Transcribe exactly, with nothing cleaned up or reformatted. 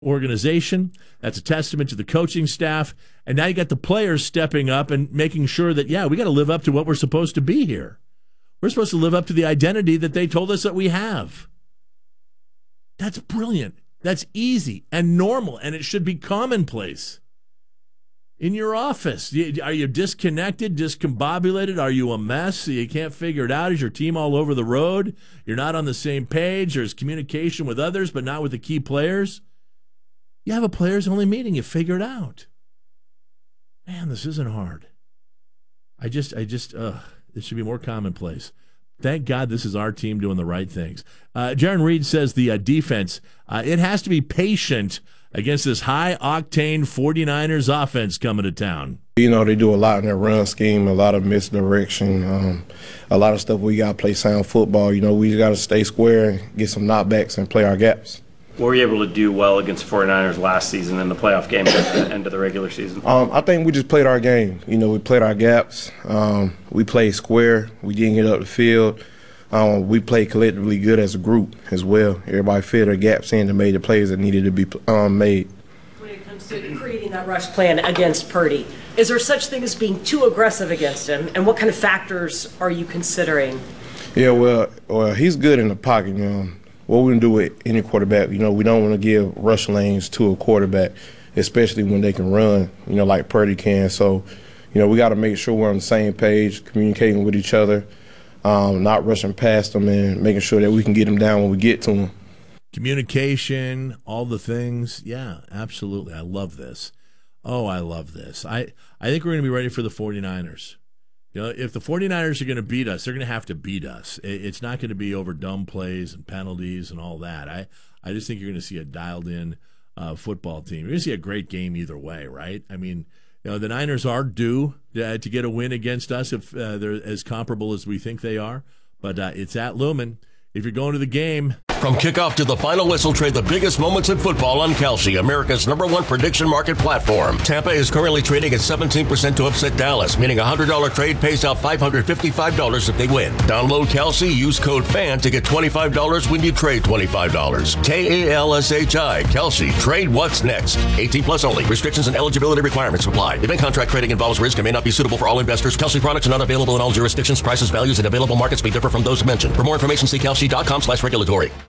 organization. That's a testament to the coaching staff. And now you got the players stepping up and making sure that, yeah, we got to live up to what we're supposed to be here. We're supposed to live up to the identity that they told us that we have. That's brilliant. That's easy and normal, and it should be commonplace. In your office, are you disconnected, discombobulated? Are you a mess? You can't figure it out? Is your team all over the road? You're not on the same page? There's communication with others, but not with the key players? You have a players-only meeting. You figure it out. Man, this isn't hard. I just, I just, uh, it should be more commonplace. Thank God this is our team doing the right things. Uh, Jaron Reed says the uh, defense, uh, it has to be patient against this high-octane 49ers offense coming to town. You know, they do a lot in their run scheme, a lot of misdirection, um, a lot of stuff we got to play sound football. You know, we got to stay square, get some knockbacks, and play our gaps. What were you able to do well against the 49ers last season in the playoff game at the end of the regular season? Um, I think we just played our game. You know, we played our gaps. Um, we played square. We didn't get up the field. Um, we played collectively good as a group as well. Everybody filled their gaps in and made the plays that needed to be um, made. When it comes to creating that rush plan against Purdy, is there such thing as being too aggressive against him? And what kind of factors are you considering? Yeah, well, well he's good in the pocket. You know, what we're going to do with any quarterback, you know, we don't want to give rush lanes to a quarterback, especially when they can run, you know, like Purdy can. So, you know, we got to make sure we're on the same page, communicating with each other. Um, not rushing past them and making sure that we can get them down when we get to them. Communication, all the things. Yeah, absolutely. I love this. Oh, I love this. I, I think we're going to be ready for the 49ers. You know, if the 49ers are going to beat us, they're going to have to beat us. It's not going to be over dumb plays and penalties and all that. I, I just think you're going to see a dialed-in uh, football team. You're going to see a great game either way, right? I mean, you know, the Niners are due uh, to get a win against us if uh, they're as comparable as we think they are. But uh, it's at Lumen. If you're going to the game. From kickoff to the final whistle, trade the biggest moments in football on Kalshi, America's number one prediction market platform. Tampa is currently trading at seventeen percent to upset Dallas, meaning a one hundred dollars trade pays out five hundred fifty-five dollars if they win. Download Kalshi, use code FAN to get twenty-five dollars when you trade twenty-five dollars. K A L S H I, Kalshi. Trade what's next. eighteen plus only. Restrictions and eligibility requirements apply. Event contract trading involves risk and may not be suitable for all investors. Kalshi products are not available in all jurisdictions. Prices, values, and available markets may differ from those mentioned. For more information, see Kalshi dot com slash regulatory.